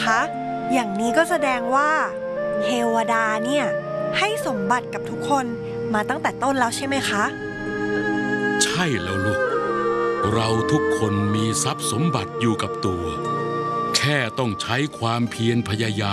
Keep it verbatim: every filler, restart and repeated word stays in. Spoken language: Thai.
คะ อย่างนี้ก็แสดงว่าเทวดาเนี่ยให้สมบัติกับทุกคนมาตั้งแต่ต้นแล้วใช่ไหมคะใช่แล้วลูก เราทุกคนมีทรัพย์สมบัติอยู่กับตัว แค่ต้องใช้ความเพียรพยายาม